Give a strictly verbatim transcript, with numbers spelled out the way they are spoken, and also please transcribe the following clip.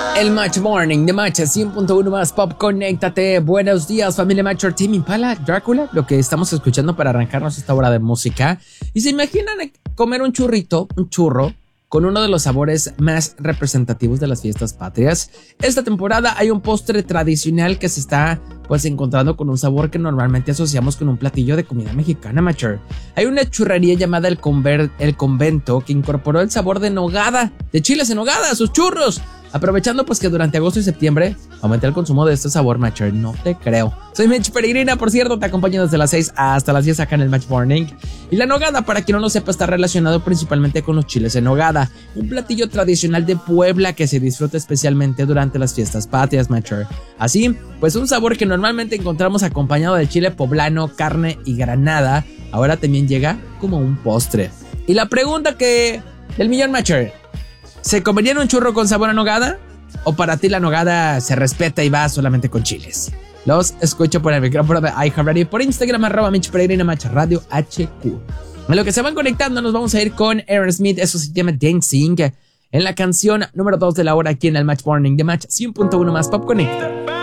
El Match Morning de Match cien punto uno más Pop, conéctate. Buenos días, familia Matcher, Tame Impala, Drácula, lo que estamos escuchando para arrancarnos esta hora de música. Y se imaginan comer un churrito, un churro, con uno de los sabores más representativos de las fiestas patrias. Esta temporada hay un postre tradicional que se está pues encontrando con un sabor que normalmente asociamos con un platillo de comida mexicana, Matcher. Hay una churrería llamada El, Conver- El Convento que incorporó el sabor de nogada, de chiles en nogada a sus churros. Aprovechando pues que durante agosto y septiembre aumenté el consumo de este sabor, Matcher. No te creo. Soy Mitch Peregrina, por cierto, te acompaño desde las seis hasta las diez acá en el Match Morning. Y la nogada, para quien no lo sepa, está relacionado principalmente con los chiles en nogada, un platillo tradicional de Puebla que se disfruta especialmente durante las fiestas patrias, Matcher. Así, pues un sabor que normalmente encontramos acompañado de chile poblano, carne y granada, ahora también llega como un postre. Y la pregunta que del millón, Matcher: ¿se comerían un churro con sabor a nogada? ¿O para ti la nogada se respeta y va solamente con chiles? Los escucho por el micrófono de iHeartRadio, por Instagram, arroba Mitch Peregrina, Match Radio H Q. En lo que se van conectando, nos vamos a ir con Aerosmith. Eso se llama Dancing, en la canción número dos de la hora aquí en el Match Morning de Match cien punto uno más Pop Connect.